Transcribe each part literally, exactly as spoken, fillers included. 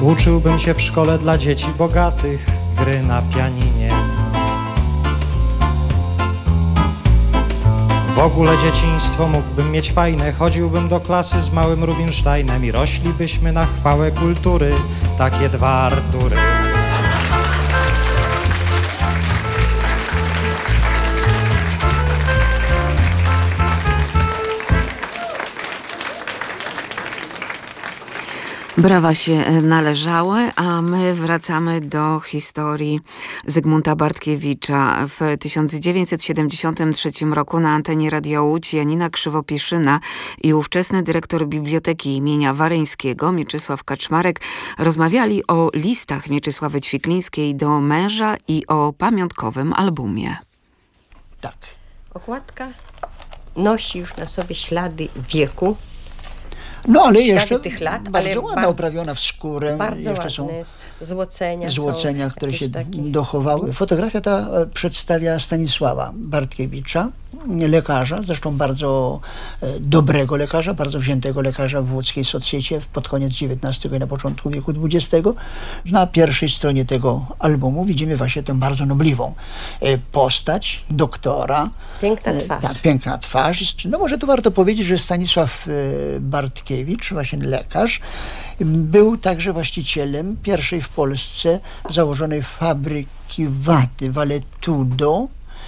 Uczyłbym się w szkole dla dzieci bogatych gry na pianinie. W ogóle dzieciństwo mógłbym mieć fajne. Chodziłbym do klasy z małym Rubinsteinem i roślibyśmy na chwałę kultury, takie dwa Artury. Brawa się należały, a my wracamy do historii Zygmunta Bartkiewicza. W tysiąc dziewięćset siedemdziesiątym trzecim roku na antenie Radia Łódź Janina Krzywopiszyna i ówczesny dyrektor Biblioteki imienia Waryńskiego Mieczysław Kaczmarek rozmawiali o listach Mieczysławy Ćwiklińskiej do męża i o pamiątkowym albumie. Tak. Okładka nosi już na sobie ślady wieku. No ale jeszcze tych lat, bardzo ale ładna, ba- oprawiona w skórę. Bardzo jeszcze są ładne złocenia, złocenia, są które się takie... dochowały. Fotografia ta e, przedstawia Stanisława Bartkiewicza, lekarza, zresztą bardzo e, dobrego lekarza, bardzo wziętego lekarza w łódzkiej socjecie pod koniec dziewiętnastego i na początku wieku dwudziestego. Na pierwszej stronie tego albumu widzimy właśnie tę bardzo nobliwą e, postać doktora. Piękna twarz. E, tak, piękna twarz. No może tu warto powiedzieć, że Stanisław e, Bartkiewicz, właśnie lekarz, był także właścicielem pierwszej w Polsce założonej fabryki waty, Valetudo,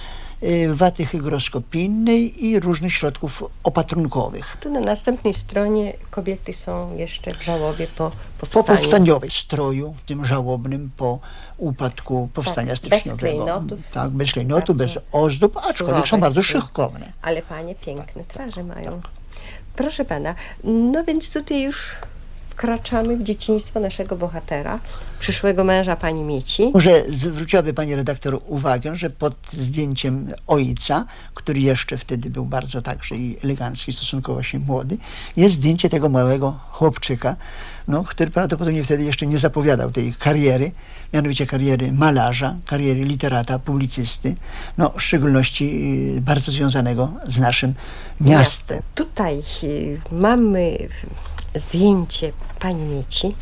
waty hygroskopijnej i różnych środków opatrunkowych. Tu na następnej stronie kobiety są jeszcze w żałobie po Po powstaniu. powstaniowej stroju, tym żałobnym po upadku powstania Tak, styczniowego. bez klejnotu. Tak, bez klejnotu, Bardzo bez ozdób, aczkolwiek są surowe, bardzo surowe. szlachetne. Ale panie piękne twarze mają. Proszę pana, no więc tutaj już wkraczamy w dzieciństwo naszego bohatera, przyszłego męża pani Mieci. Może zwróciłaby pani redaktor uwagę, że pod zdjęciem ojca, który jeszcze wtedy był bardzo także i elegancki, stosunkowo się młody, jest zdjęcie tego małego chłopczyka, no, który prawdopodobnie wtedy jeszcze nie zapowiadał tej kariery, mianowicie kariery malarza, kariery literata, publicysty, no w szczególności bardzo związanego z naszym miastem. Tutaj y, mamy zdjęcie pani Mieci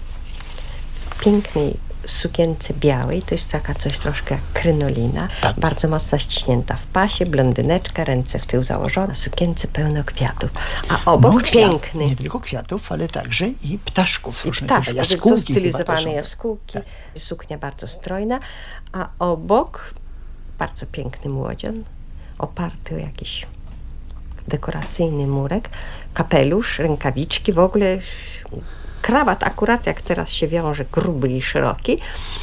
w pięknej sukience białej, to jest taka coś troszkę jak krynolina, tak. Bardzo mocno ściśnięta w pasie, blondyneczka, ręce w tył założone, sukience pełno kwiatów, a obok no, kwiat, piękny. Nie tylko kwiatów, ale także i ptaszków. I różnych, ptaszków, jaskółki, są stylizowane chyba to są. jaskółki, Tak. Suknia bardzo strojna, a obok bardzo piękny młodzian, oparty o jakiś dekoracyjny murek, kapelusz, rękawiczki, w ogóle krawat akurat jak teraz się wiąże, gruby i szeroki.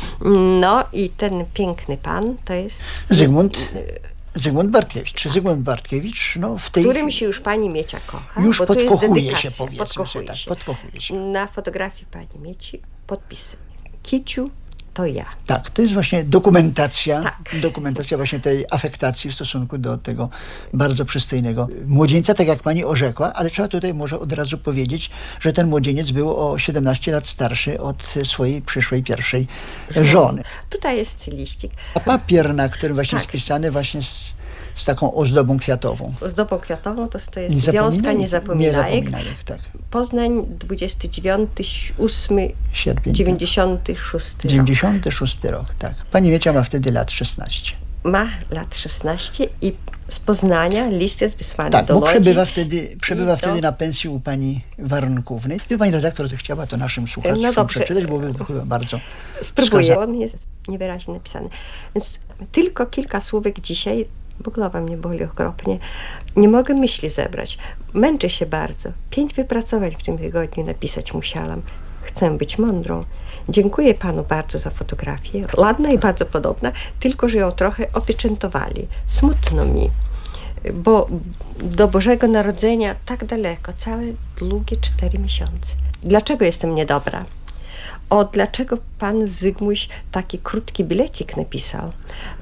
No i ten piękny pan to jest... Zygmunt, Zygmunt Bartkiewicz. Czy Zygmunt Bartkiewicz, no w tej... Którym się już pani Miecia kocha. Już bo to jest podkochuje dedykacja, się, powiedzmy podkochuje sobie, tak, się. podkochuje się. Na fotografii pani Mieci podpisy. Kiciu to ja. Tak, to jest właśnie dokumentacja, Tak. dokumentacja właśnie tej afektacji w stosunku do tego bardzo przystojnego młodzieńca, tak jak pani orzekła, ale trzeba tutaj może od razu powiedzieć, że ten młodzieniec był o siedemnaście lat starszy od swojej przyszłej pierwszej żony. Tutaj jest liścik. A papier, na którym właśnie Tak. spisany właśnie z, z taką ozdobą kwiatową. Ozdobą kwiatową to, to jest Nie wiązka zapominaj- Niezapominajek. Niezapominajek, tak. Poznań, dwudziestego dziewiątego ósmego Sierpień. dziewięćdziesiąty szósty rok. dziewięćdziesiąty szósty rok, tak. Pani Miecia ma wtedy lat szesnaście. Ma lat szesnaście i z Poznania list jest wysłany Tak, do bo Łodzi. przebywa wtedy, przebywa I wtedy do- na pensji u pani Warunkównej. Gdyby pani redaktor zechciała to naszym słuchaczom No dobrze. przeczytać, byłoby chyba bardzo Spróbuję. wskazane. On jest niewyraźnie napisany. Więc tylko kilka słówek dzisiaj, bo głowa mnie boli okropnie. Nie mogę myśli zebrać. Męczę się bardzo. Pięć wypracowań w tym tygodniu napisać musiałam. Chcę być mądrą. Dziękuję panu bardzo za fotografię. Ładna i bardzo podobna, tylko że ją trochę opieczętowali. Smutno mi, bo do Bożego Narodzenia tak daleko, całe długie cztery miesiące. Dlaczego jestem niedobra? O, dlaczego pan Zygmuś taki krótki bilecik napisał?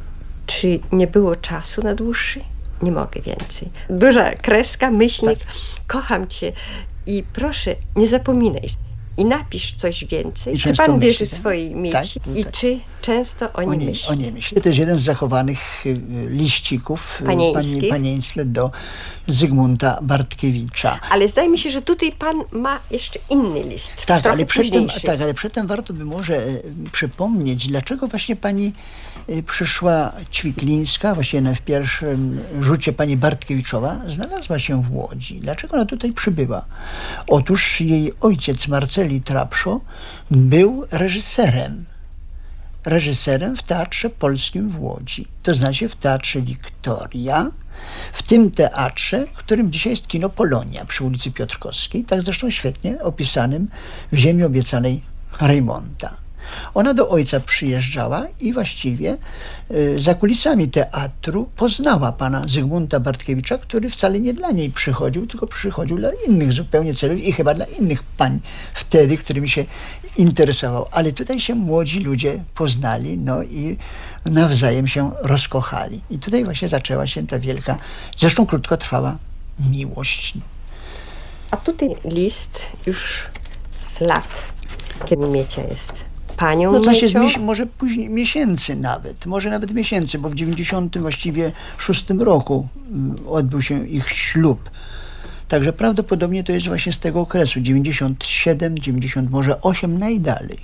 Czy nie było czasu na dłuższy? Nie mogę więcej. Duża kreska, myślnik. Tak. Kocham cię i proszę, nie zapominaj. i napisz coś więcej. I Czy często pan wierzy myśli, tak? swojej mieci Tak, i tak. czy często o O niej nie, myśli? o nie myśli. To jest jeden z zachowanych y, liścików y, Panieńskich. pani- panieńskich do Zygmunta Bartkiewicza. Ale zdaje mi się, że tutaj pan ma jeszcze inny list. Tak, trochę ale przedtem, późniejszy. tak, ale przedtem warto by może e, przypomnieć, dlaczego właśnie pani e, przyszła Ćwiklińska, właśnie na- w pierwszym rzucie pani Bartkiewiczowa, znalazła się w Łodzi. Dlaczego ona tutaj przybyła? Otóż jej ojciec Marceli Trapszo był reżyserem. Reżyserem w Teatrze Polskim w Łodzi. To znaczy w Teatrze Wiktoria, w tym teatrze, którym dzisiaj jest kino Polonia przy ulicy Piotrkowskiej, tak zresztą świetnie opisanym w Ziemi Obiecanej Reymonta. Ona do ojca przyjeżdżała i właściwie y, za kulisami teatru poznała pana Zygmunta Bartkiewicza, który wcale nie dla niej przychodził, tylko przychodził dla innych zupełnie celów i chyba dla innych pań wtedy, którymi się interesował. Ale tutaj się młodzi ludzie poznali, no i nawzajem się rozkochali. I tutaj właśnie zaczęła się ta wielka, zresztą krótkotrwała miłość. A tutaj list już z lat, kiedy Miecia jest panią No to się Miecią. mies- może później, miesięcy nawet, może nawet miesięcy, bo w dziewięćdziesiątym właściwie szóstym roku mm, odbył się ich ślub. Także prawdopodobnie to jest właśnie z tego okresu, dziewięćdziesiąt siedem, dziewięćdziesiąt, może osiem najdalej.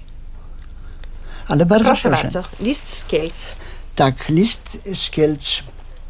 Ale bardzo Proszę, proszę. bardzo, list z Kielc. Tak, list z Kielc,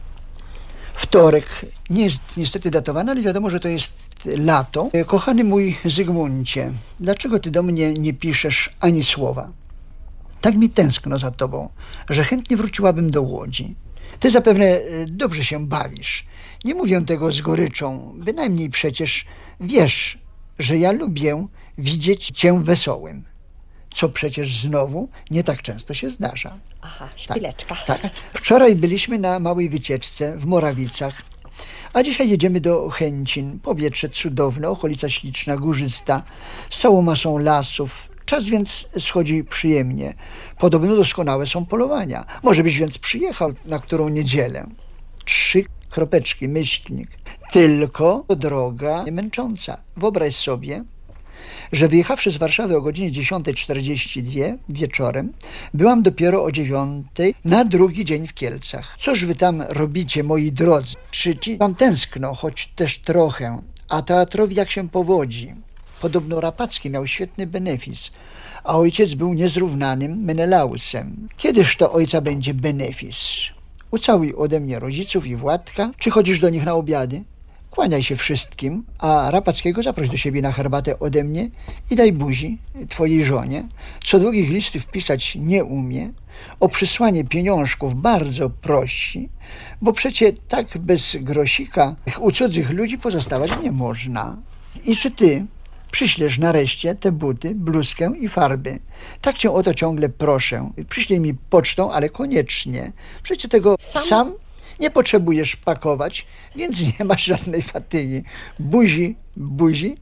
wtorek, nie jest niestety datowany, ale wiadomo, że to jest lato. Kochany mój Zygmuncie, dlaczego ty do mnie nie piszesz ani słowa? Tak mi tęskno za tobą, że chętnie wróciłabym do Łodzi. Ty zapewne e, dobrze się bawisz. Nie mówię tego z goryczą, bynajmniej przecież wiesz, że ja lubię widzieć cię wesołym, co przecież znowu nie tak często się zdarza. Aha, chwileczka. Tak. Wczoraj byliśmy na małej wycieczce w Morawicach, a dzisiaj jedziemy do Chęcin. Powietrze cudowne, okolica śliczna, górzysta, z całą masą lasów. Czas więc schodzi przyjemnie. Podobno doskonałe są polowania. Może byś więc przyjechał na którą niedzielę. Trzy kropeczki, myślnik. Tylko droga męcząca. Wyobraź sobie, że wyjechawszy z Warszawy o godzinie dziesiąta czterdzieści dwa wieczorem, byłam dopiero o dziewiątej na drugi dzień w Kielcach. Cóż wy tam robicie, moi drodzy? Czy ci wam tęskno, choć też trochę, a teatrowi jak się powodzi? Podobno Rapacki miał świetny benefis, a ojciec był niezrównanym Menelausem. Kiedyż to ojca będzie benefis? Ucałuj ode mnie rodziców i Władka. Czy chodzisz do nich na obiady? Kłaniaj się wszystkim, a Rapackiego zaproś do siebie na herbatę ode mnie i daj buzi twojej żonie, co długich listów pisać nie umie, o przysłanie pieniążków bardzo prosi, bo przecie tak bez grosika u cudzych ludzi pozostawać nie można. I czy ty przyślesz nareszcie te buty, bluzkę i farby? Tak cię o to ciągle proszę. Przyślij mi pocztą, ale koniecznie. Przecie tego Sam? sam nie potrzebujesz pakować, więc nie masz żadnej fatygi. Buzi, buzi,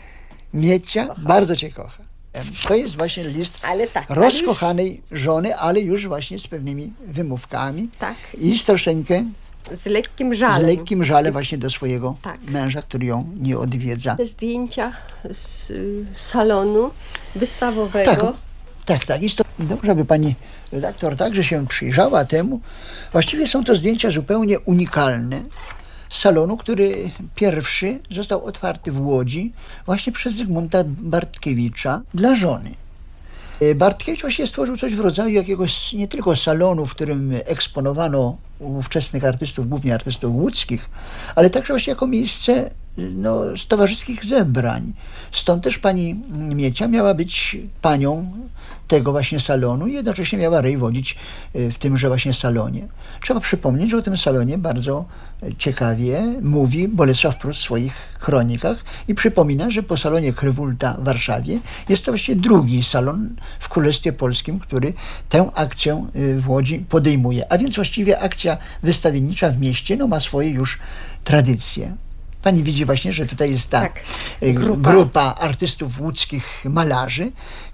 Miecia bardzo cię kocha. To jest właśnie list Ale tak, rozkochanej żony, ale już właśnie z pewnymi wymówkami. Tak. I z troszeczkę, Z lekkim z żalem. lekkim żalem właśnie do swojego Tak. męża, który ją nie odwiedza. Te zdjęcia z y, salonu wystawowego. Tak, tak, tak. Jest to dobrze, aby pani redaktor także się przyjrzała temu. Właściwie są to zdjęcia zupełnie unikalne z salonu, który pierwszy został otwarty w Łodzi właśnie przez Zygmunta Bartkiewicza dla żony. Bartkiewicz właśnie stworzył coś w rodzaju jakiegoś nie tylko salonu, w którym eksponowano ówczesnych artystów, głównie artystów łódzkich, ale także właśnie jako miejsce no, z towarzyskich zebrań. Stąd też pani Miecia miała być panią tego właśnie salonu i jednocześnie miała rej wodzić w tymże właśnie salonie. Trzeba przypomnieć, że o tym salonie bardzo ciekawie mówi Bolesław Prus w swoich kronikach i przypomina, że po salonie Krywulta w Warszawie jest to właśnie drugi salon w Królestwie Polskim, który tę akcję w Łodzi podejmuje. A więc właściwie akcja wystawiennicza w mieście no, ma swoje już tradycje. Pani widzi właśnie, że tutaj jest ta Tak, e, grupa. grupa artystów łódzkich malarzy,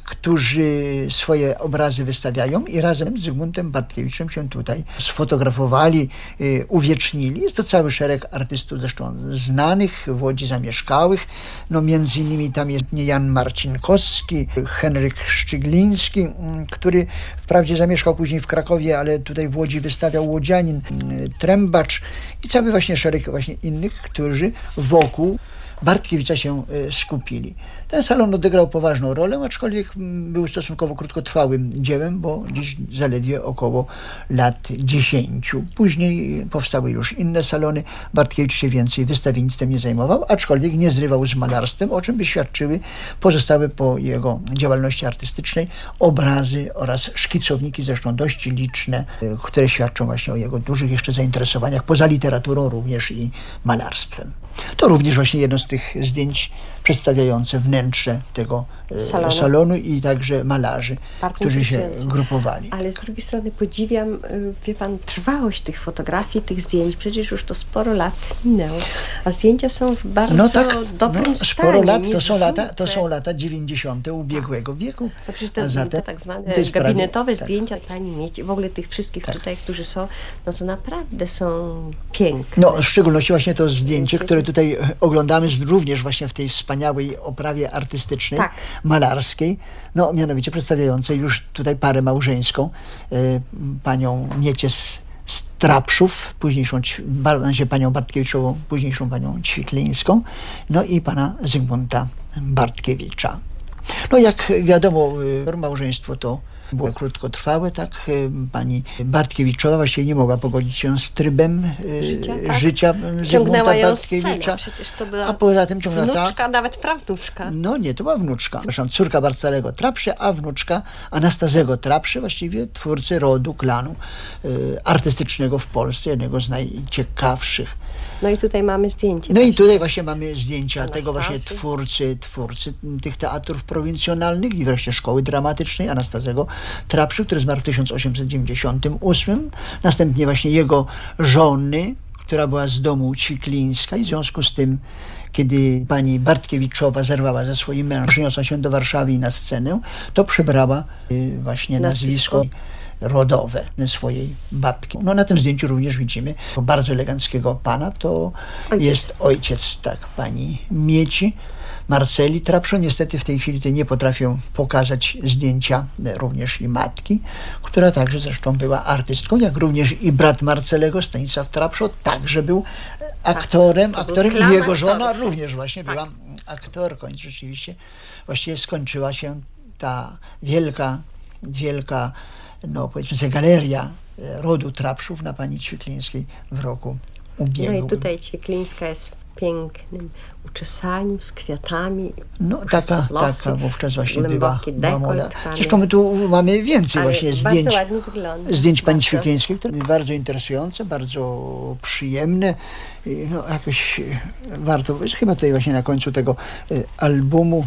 którzy swoje obrazy wystawiają i razem z Zygmuntem Bartkiewiczem się tutaj sfotografowali, y, uwiecznili. Jest to cały szereg artystów zresztą znanych, w Łodzi zamieszkałych. No między innymi tam jest Jan Marcinkowski, Henryk Szczygliński, y, który wprawdzie zamieszkał później w Krakowie, ale tutaj w Łodzi wystawiał łodzianin, y, Trębacz i cały właśnie szereg właśnie innych, którzy wokół Bartkiewicza się skupili. Ten salon odegrał poważną rolę, aczkolwiek był stosunkowo krótkotrwałym dziełem, bo dziś zaledwie około lat dziesięciu. Później powstały już inne salony. Bartkiewicz się więcej wystawiennictwem nie zajmował, aczkolwiek nie zrywał z malarstwem, o czym by świadczyły pozostałe po jego działalności artystycznej obrazy oraz szkicowniki, zresztą dość liczne, które świadczą właśnie o jego dużych jeszcze zainteresowaniach poza literaturą, również i malarstwem. To również właśnie jedno z tych zdjęć przedstawiające wnętrze tego salonu, salonu i także malarzy, Bardzo którzy się interesujące. grupowali. Ale z drugiej strony podziwiam, wie pan, trwałość tych fotografii, tych zdjęć. Przecież już to sporo lat minęło, a zdjęcia są w bardzo No tak, dobrym no, stanie. sporo lat, to są lata, to niezżółte. są lata dziewięćdziesiąte ubiegłego wieku. No przecież te, a zatem te tak zwane to jest gabinetowe prawie, zdjęcia pani mieć, w ogóle tych wszystkich Tak. tutaj, którzy są, no to naprawdę są piękne. No, w szczególności właśnie to zdjęcie, Zdjęcie. które tutaj oglądamy z- również właśnie w tej wspaniałej oprawie artystycznej, Tak. malarskiej, no mianowicie przedstawiającej już tutaj parę małżeńską, y, panią Miecię z, z Trapszów, późniejszą, Ć- bar- się panią Bartkiewiczową, późniejszą panią Ćwiklińską, no i pana Zygmunta Bartkiewicza. No jak wiadomo, y, małżeństwo to było krótkotrwałe, tak. y, Pani Bartkiewiczowa właściwie nie mogła pogodzić się z trybem y, Życia, tak. życia Zygmunta Ciągnęła ją scena, Bartkiewicza. przecież to była A poza tym ciągnęła wnuczka, tak. nawet prawnuczka. No nie, to była wnuczka. Zresztą córka Barcalego Trapszy, a wnuczka Anastazego Trapszy, właściwie twórcy rodu, klanu y, artystycznego w Polsce, jednego z najciekawszych. No i tutaj mamy zdjęcie. No i właśnie. tutaj właśnie mamy zdjęcia Anastazji. tego właśnie twórcy, twórcy tych teatrów prowincjonalnych i wreszcie szkoły dramatycznej Anastazego Trapszy, który zmarł w tysiąc osiemset dziewięćdziesiątym ósmym. Następnie właśnie jego żony, która była z domu Ćwiklińska i w związku z tym, kiedy pani Bartkiewiczowa zerwała ze swoim mężem, przyniosła się do Warszawy i na scenę, to przybrała y, właśnie nazwisko Nazwisko. rodowe swojej babki. No na tym zdjęciu również widzimy bardzo eleganckiego pana, to Ojciec. jest ojciec, tak, pani Mieci, Marceli Trapszo. Niestety w tej chwili tutaj nie potrafię pokazać zdjęcia e, również i matki, która także zresztą była artystką, jak również i brat Marcelego, Stanisław Trapszo, także był e, aktorem, to był aktorem klan i jego żona aktorów. również właśnie Tak. była aktorką, i rzeczywiście właściwie skończyła się ta wielka, wielka, no powiedzmy sobie, galeria e, rodu Trapszów na pani Ćwiklińskiej w roku No ubiegłym. i tutaj Ćwiklińska jest w pięknym uczesaniu z kwiatami. No taka, losy, taka wówczas właśnie była, głęboki była dekolt moda. pani. Zresztą my tu mamy więcej Ale właśnie bardzo zdjęć, ładnie wygląda. zdjęć pani Bardzo. Ćwiklińskiej, które były bardzo interesujące, bardzo przyjemne. I no jakoś e, warto, jest chyba tutaj właśnie na końcu tego e, albumu.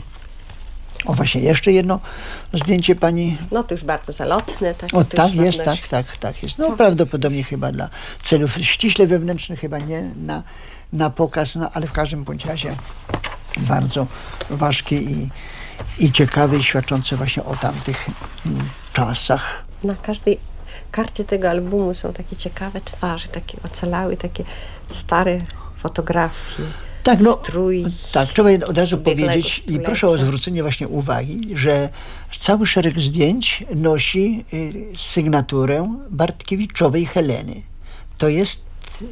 O właśnie jeszcze jedno zdjęcie pani. No to już bardzo zalotne. Tak, O to tak już jest, ładność. tak, tak, tak jest. No prawdopodobnie chyba dla celów ściśle wewnętrznych, chyba nie na, na pokaz, no ale w każdym bądź razie bardzo ważkie i, i ciekawe i świadczące właśnie o tamtych mm, czasach. Na każdej karcie tego albumu są takie ciekawe twarze, takie ocalały, takie stare fotografie. Tak, no, Strój. tak, trzeba od razu ubiegłego powiedzieć i stulecia. proszę o zwrócenie właśnie uwagi, że cały szereg zdjęć nosi y, sygnaturę Bartkiewiczowej Heleny. To jest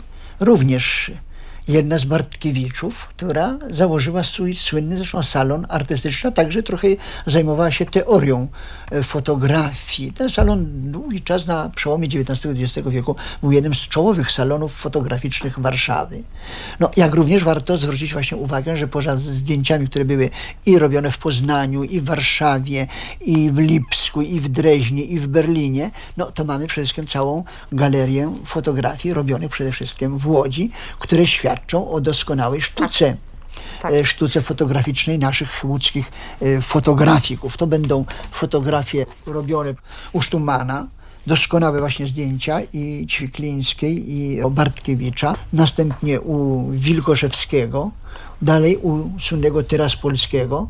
również jedna z Bartkiewiczów, która założyła swój słynny zresztą salon artystyczny, a także trochę zajmowała się teorią e, fotografii. Ten salon długi czas na przełomie dziewiętnastego i dwudziestego wieku był jednym z czołowych salonów fotograficznych Warszawy. No, jak również warto zwrócić właśnie uwagę, że poza zdjęciami, które były i robione w Poznaniu, i w Warszawie, i w Lipsku, i w Dreźnie, i w Berlinie, no to mamy przede wszystkim całą galerię fotografii robionych przede wszystkim w Łodzi, które świadczą o doskonałej sztuce. Tak. e, sztuce fotograficznej naszych łódzkich e, fotografików. To będą fotografie robione u Sztumana, doskonałe właśnie zdjęcia i Ćwiklińskiej, i Bartkiewicza, następnie u Wilkoszewskiego, dalej u słynnego Tyraspolskiego.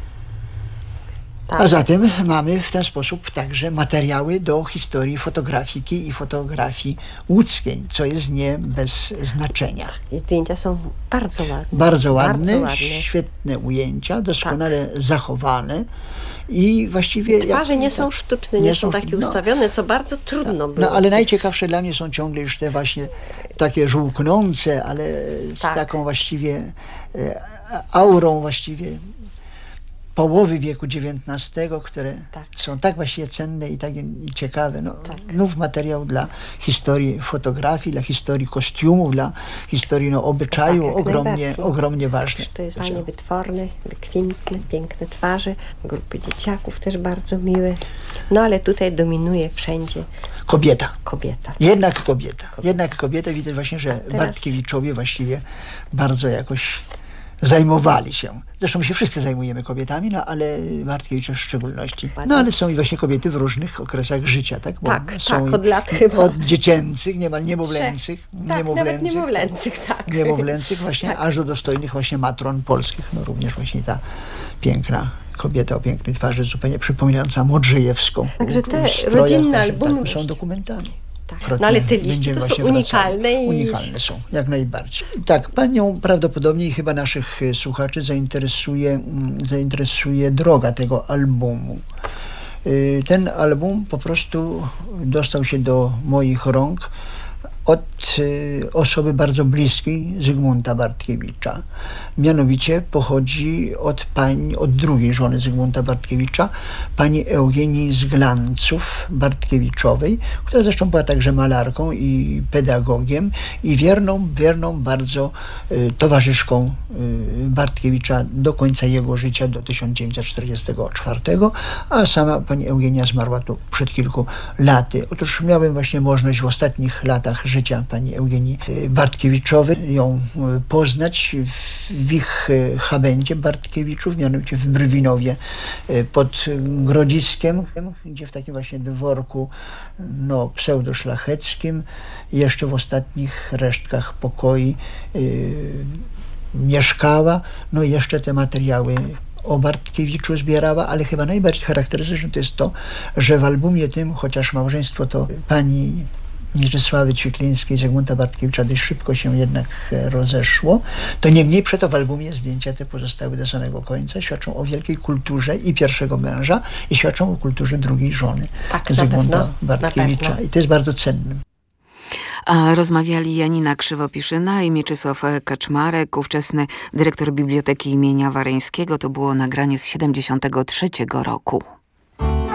A zatem mamy w ten sposób także materiały do historii fotografiki i fotografii łódzkiej, co jest nie bez znaczenia. I zdjęcia są bardzo ładne. Bardzo ładne, bardzo ładne. Świetne ujęcia, doskonale tak. zachowane. I właściwie... Twarze jak, nie są sztuczne, nie, nie są takie no, ustawione, co bardzo trudno no, było. No ale najciekawsze dla mnie są ciągle już te właśnie takie żółknące, ale z tak. taką właściwie e, aurą właściwie połowy wieku dziewiętnastego, które tak. są tak właściwie cenne i tak i ciekawe. No, tak. Nów materiał dla historii fotografii, dla historii kostiumów, dla historii no, obyczaju, tak, ogromnie, ogromnie ważne. To jest fajnie wytworne, wykwintne, piękne twarze, grupy dzieciaków też bardzo miłe. No ale tutaj dominuje wszędzie kobieta. Kobieta. Jednak kobieta. kobieta. Jednak kobieta. Widać właśnie, że teraz... Bartkiewiczowie właściwie bardzo jakoś zajmowali się. Zresztą my się wszyscy zajmujemy kobietami, no ale Bartkiewicz w szczególności. No ale są i właśnie kobiety w różnych okresach życia, tak? Bo tak, są tak, od lat chyba. Od dziecięcych, niemal niemowlęcych, tak, niemowlęcych, niemowlęcych, tak. Niemowlęcych właśnie, tak. aż do dostojnych właśnie matron polskich. No również właśnie ta piękna kobieta o pięknej twarzy, zupełnie przypominająca Modrzejewską. Także te rodzinne albumy tak, są dokumentami. Tak. No ale te listy to są unikalne. I... Unikalne są, jak najbardziej. Tak, panią prawdopodobnie i chyba naszych słuchaczy zainteresuje, zainteresuje droga tego albumu. Ten album po prostu dostał się do moich rąk od osoby bardzo bliskiej Zygmunta Bartkiewicza. Mianowicie pochodzi od pani, od drugiej żony Zygmunta Bartkiewicza, pani Eugenii z Glanców Bartkiewiczowej, która zresztą była także malarką i pedagogiem i wierną, wierną bardzo y, towarzyszką y, Bartkiewicza do końca jego życia, do tysiąc dziewięćset czterdziestego czwartego, a sama pani Eugenia zmarła tu przed kilku laty. Otóż miałem właśnie możliwość w ostatnich latach życia pani Eugenii Bartkiewiczowej ją poznać w ich habendzie Bartkiewiczów, mianowicie w Brwinowie pod Grodziskiem, gdzie w takim właśnie dworku no, pseudoszlacheckim jeszcze w ostatnich resztkach pokoi yy, mieszkała. No i jeszcze te materiały o Bartkiewiczu zbierała, ale chyba najbardziej charakterystyczne to jest to, że w albumie tym, chociaż małżeństwo to pani Mieczysławy Ćwiklińskiej, Zygmunta Bartkiewicza dość szybko się jednak rozeszło, to niemniej przeto w albumie zdjęcia te pozostały do samego końca, świadczą o wielkiej kulturze i pierwszego męża i świadczą o kulturze drugiej żony tak, Zygmunta Bartkiewicza. I to jest bardzo cenne. A rozmawiali Janina Krzywopiszyna i Mieczysław Kaczmarek, ówczesny dyrektor Biblioteki imienia Wareńskiego. To było nagranie z siedemdziesiątego trzeciego roku.